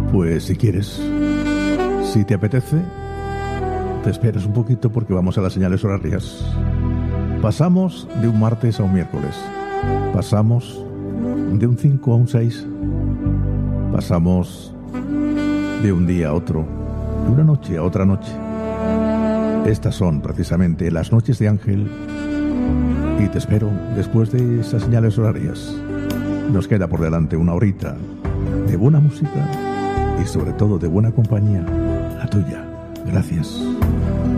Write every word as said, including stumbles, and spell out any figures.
Pues si quieres, si te apetece, te esperas un poquito porque vamos a las señales horarias. Pasamos de un martes a un miércoles. Pasamos de un cinco a un seis. Pasamos de un día a otro, de una noche a otra noche. Estas son precisamente las noches de Ángel y te espero después de esas señales horarias. Nos queda por delante una horita de buena música y sobre todo de buena compañía, la tuya. Gracias.